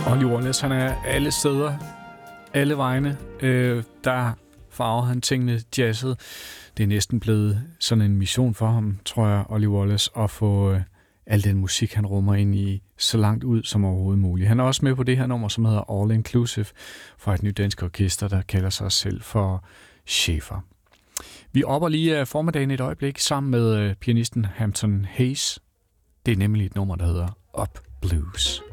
Ollie Wallace, han er alle steder, alle vegne. Der farver han tingene jazzet. Det er næsten blevet sådan en mission for ham, tror jeg, Ollie Wallace, at få al den musik, han rummer ind i, så langt ud som overhovedet muligt. Han er også med på det her nummer, som hedder All Inclusive, fra et nyt dansk orkester, der kalder sig selv for Schäfer. Vi opper lige formiddagen et øjeblik sammen med pianisten Hampton Hayes. Det er nemlig et nummer, der hedder Up Blues.